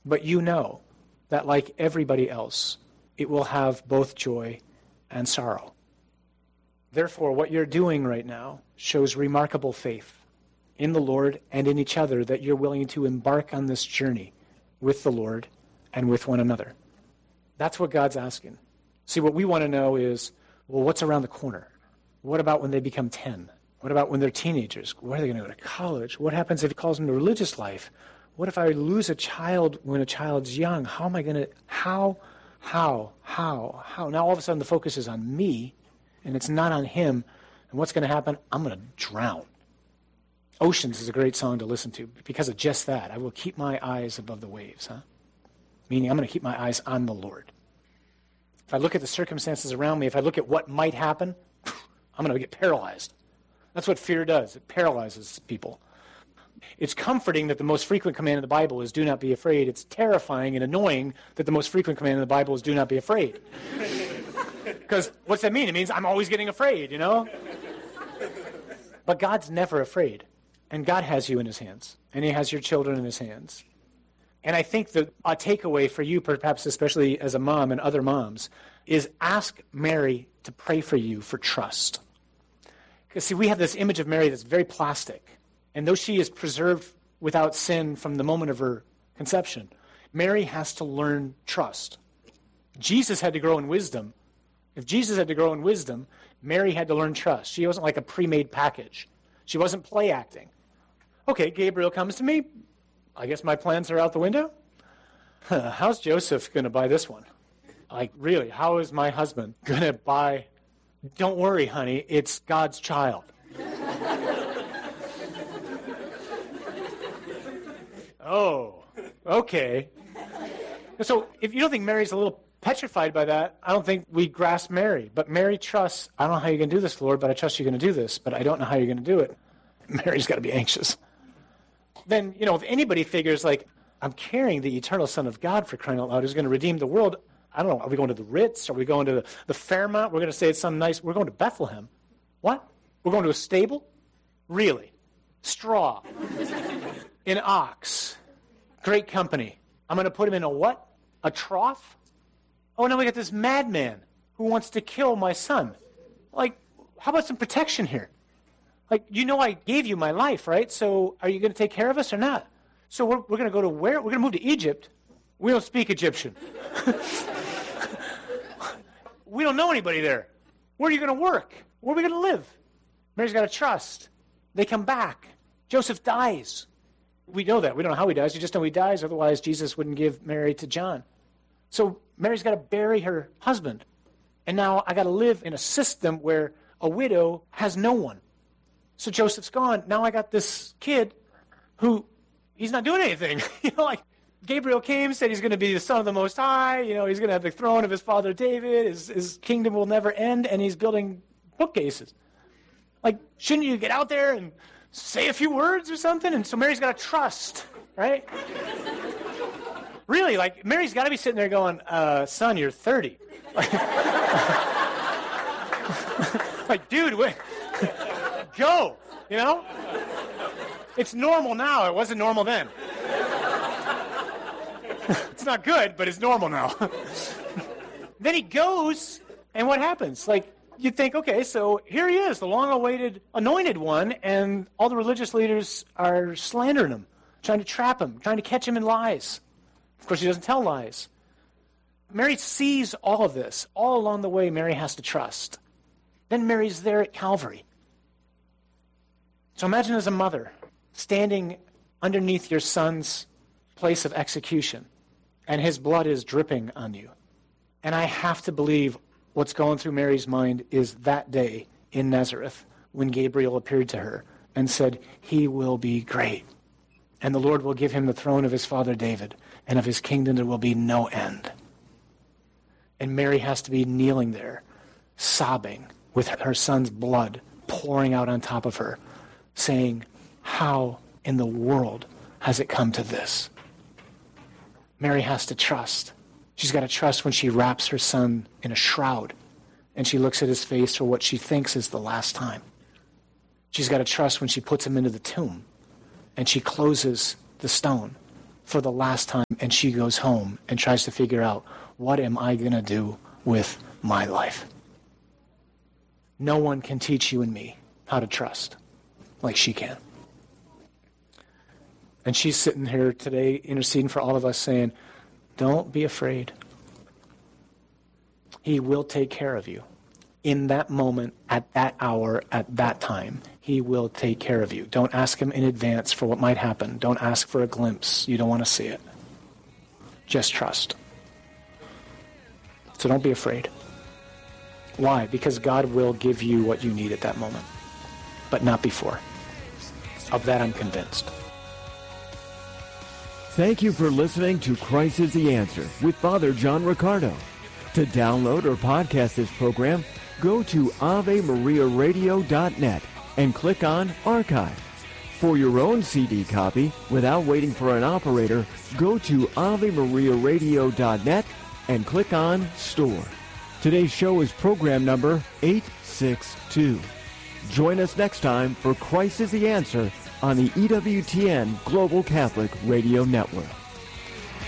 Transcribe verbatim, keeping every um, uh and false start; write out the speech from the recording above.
But you know that like everybody else, it will have both joy and sorrow. Therefore, what you're doing right now shows remarkable faith in the Lord and in each other, that you're willing to embark on this journey with the Lord and with one another. That's what God's asking. See, what we want to know is, well, what's around the corner? What about when they become ten? What about when they're teenagers? Where are they going to go to college? What happens if it calls them to religious life? What if I lose a child when a child's young? How am I going to, how, how, how, how? Now all of a sudden the focus is on me, and it's not on him. And what's going to happen? I'm going to drown. Oceans is a great song to listen to because of just that. I will keep my eyes above the waves, huh? Meaning I'm going to keep my eyes on the Lord. If I look at the circumstances around me, if I look at what might happen, I'm going to get paralyzed. That's what fear does. It paralyzes people. It's comforting that the most frequent command in the Bible is do not be afraid. It's terrifying and annoying that the most frequent command in the Bible is do not be afraid. Because what's that mean? It means I'm always getting afraid, you know? But God's never afraid. And God has you in his hands. And he has your children in his hands. And I think that a takeaway for you, perhaps especially as a mom and other moms, is ask Mary to pray for you for trust. Because see, we have this image of Mary that's very plastic. And though she is preserved without sin from the moment of her conception, Mary has to learn trust. Jesus had to grow in wisdom. If Jesus had to grow in wisdom, Mary had to learn trust. She wasn't like a pre-made package. She wasn't play acting. Okay, Gabriel comes to me. I guess my plans are out the window. Huh, how's Joseph going to buy this one? Like, really, how is my husband going to buy? Don't worry, honey, it's God's child. Oh, okay. So if you don't think Mary's a little petrified by that, I don't think we grasp Mary. But Mary trusts, I don't know how you're going to do this, Lord, but I trust you're going to do this, but I don't know how you're going to do it. Mary's got to be anxious. Then, you know, if anybody figures like, I'm carrying the eternal Son of God, for crying out loud, who's going to redeem the world, I don't know, are we going to the Ritz? Are we going to the, the Fairmont? We're going to say it's some nice, we're going to Bethlehem. What? We're going to a stable? Really? Straw. An ox. Great company. I'm going to put him in a what? A trough? Oh, now we got this madman who wants to kill my son. Like, how about some protection here? Like, you know I gave you my life, right? So are you going to take care of us or not? So we're, we're going to go to where? We're going to move to Egypt. We don't speak Egyptian. We don't know anybody there. Where are you going to work? Where are we going to live? Mary's got to trust. They come back. Joseph dies. We know that. We don't know how he dies. We just know he dies. Otherwise, Jesus wouldn't give Mary to John. So Mary's got to bury her husband. And now I got to live in a system where a widow has no one. So Joseph's gone. Now I got this kid who, he's not doing anything. You know, like Gabriel came, said he's going to be the son of the Most High. You know, he's going to have the throne of his father David. His, his kingdom will never end. And he's building bookcases. Like, shouldn't you get out there and say a few words or something? And so Mary's got to trust, right? Really, like, Mary's got to be sitting there going, uh, son, you're thirty. Like, like dude, wait. Go, you know? It's normal now. It wasn't normal then. It's not good, but it's normal now. Then he goes, and what happens? Like, you think, okay, so here he is, the long-awaited anointed one, and all the religious leaders are slandering him, trying to trap him, trying to catch him in lies. Of course, he doesn't tell lies. Mary sees all of this. All along the way, Mary has to trust. Then Mary's there at Calvary. So imagine as a mother standing underneath your son's place of execution, and his blood is dripping on you. And I have to believe what's going through Mary's mind is that day in Nazareth when Gabriel appeared to her and said, he will be great, and the Lord will give him the throne of his father David, and of his kingdom there will be no end. And Mary has to be kneeling there, sobbing with her son's blood pouring out on top of her, saying, how in the world has it come to this? Mary has to trust. She's got to trust when she wraps her son in a shroud and she looks at his face for what she thinks is the last time. She's got to trust when she puts him into the tomb and she closes the stone for the last time, and she goes home and tries to figure out, what am I going to do with my life? No one can teach you and me how to trust like she can. And she's sitting here today interceding for all of us, saying, don't be afraid. He will take care of you. In that moment, at that hour, at that time, he will take care of you. Don't ask him in advance for what might happen. Don't ask for a glimpse. You don't want to see it. Just trust. So don't be afraid. Why? Because God will give you what you need at that moment, but not before. Of that I'm convinced. Thank you for listening to Christ is the Answer with Father John Riccardo. To download or podcast this program, go to ave maria radio dot net and click on Archive. For your own C D copy, without waiting for an operator, go to ave maria radio dot net and click on Store. Today's show is program number eight sixty-two. Join us next time for Christ is the Answer on the E W T N Global Catholic Radio Network.